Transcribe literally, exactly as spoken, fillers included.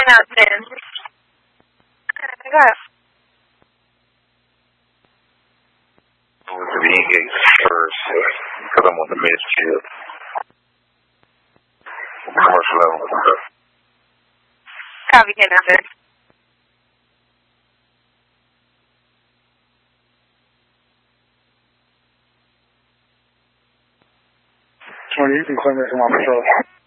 nothing. What? With the engage first, because I'm on the mid-chip. Commercial level. Copy, ten nothing. twenty, you can claim it from my patrol.